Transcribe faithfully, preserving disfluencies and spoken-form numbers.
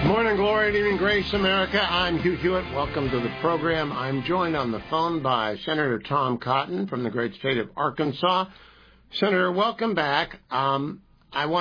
Morning, glory, and evening grace, America. I'm Hugh Hewitt. Welcome to the program. I'm joined on the phone by Senator Tom Cotton from the great state of Arkansas. Senator, welcome back. Um, I want